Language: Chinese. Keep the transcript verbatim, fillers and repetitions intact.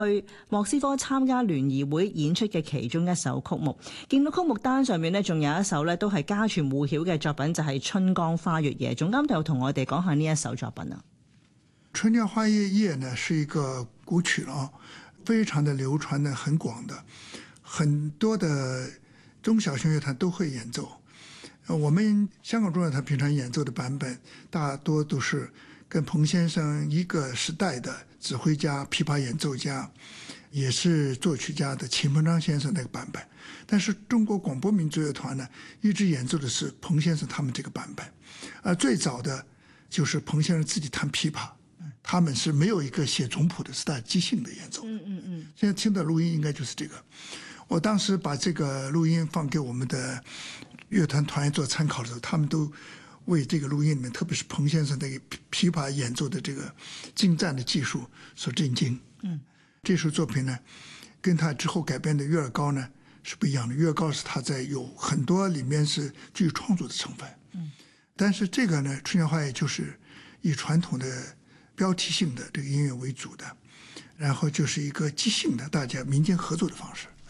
去莫斯科參加聯誼會演出嘅其中一首曲目，見到曲目單上面呢，仲有一首呢都係家傳戶曉嘅作品，就係、是《春江花月夜》。總監就同我哋講下呢一首作品啊。 春江花月夜呢是一個古曲啊，非常的流傳的很廣的，很多的中小型樂團都會演奏。我們香港中樂團平常演奏的版本大多都是跟彭先生一個時代的指揮家、琵琶演奏家，也是作曲家的秦鵬章先生那個版本。但是中國廣播民族樂團呢，一直演奏的是彭先生他們這個版本。而最早的就是彭先生自己彈琵琶，他們是沒有一個寫總譜的，是帶即興的演奏。 嗯嗯嗯。 現在聽的錄音應該就是這個。我當時把這個錄音放給我們的樂團團員做參考的時候，他們都為這個錄音裡面，特別是彭先生的琵琶演奏的這個精湛的技術所震驚。 嗯， 這首作品呢，跟他之後改編的《月兒高》呢是不一樣的。《月兒高》是他在有很多裡面是具有創作的成分。 嗯， 但是這個呢，《春江花月》就是以傳統的標題性的這個音樂為主的，然後就是一個即興的大家民間合作的方式。